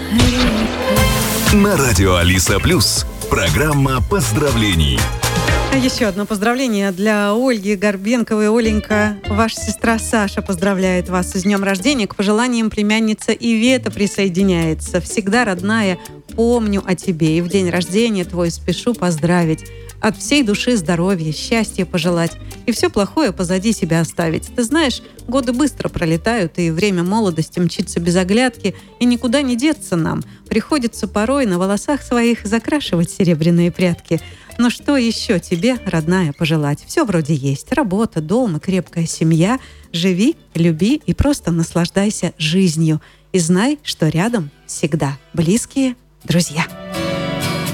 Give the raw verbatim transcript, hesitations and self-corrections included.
На радио Алиса Плюс. Программа поздравлений. А еще одно поздравление для Ольги Горбенковой. Оленька, ваша сестра Саша поздравляет вас с днем рождения. К пожеланиям племянница Ивета присоединяется. Всегда, родная, помню о тебе. И в день рождения твой спешу поздравить. От всей души здоровья, счастья пожелать. И все плохое позади себя оставить. Ты знаешь, годы быстро пролетают, и время молодости мчится без оглядки, и никуда не деться нам. Приходится порой на волосах своих закрашивать серебряные прядки. Но что еще тебе, родная, пожелать? Все вроде есть. Работа, дом и крепкая семья. Живи, люби и просто наслаждайся жизнью. И знай, что рядом всегда близкие друзья.